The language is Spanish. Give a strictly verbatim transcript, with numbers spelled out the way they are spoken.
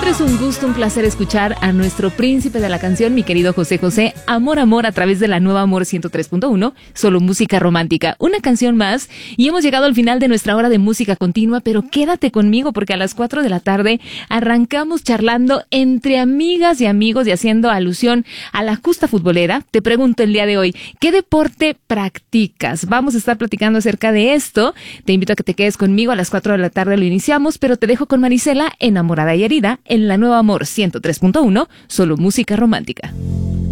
siempre es un gusto, un placer escuchar a nuestro príncipe de la canción, mi querido José José. Amor, amor, a través de la nueva Amor ciento tres punto uno, solo música romántica. Una canción más y hemos llegado al final de nuestra hora de música continua, pero quédate conmigo porque a las cuatro de la tarde arrancamos charlando entre amigas y amigos y haciendo alusión a la justa futbolera. Te pregunto el día de hoy, ¿qué deporte practicas? Vamos a estar platicando acerca de esto. Te invito a que te quedes conmigo. A las cuatro de la tarde lo iniciamos, pero te dejo con Marisela, enamorada y herida, en la nueva Amor ciento tres punto uno, solo música romántica.